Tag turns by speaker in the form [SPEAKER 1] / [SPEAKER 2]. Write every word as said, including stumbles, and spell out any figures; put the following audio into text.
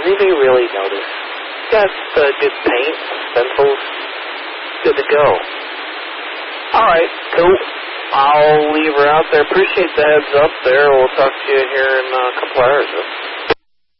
[SPEAKER 1] really, really notice. Got uh, good paint, stencils, good to go. All right, cool. I'll leave her out there. Appreciate the heads up there. We'll talk to you here in a couple hours.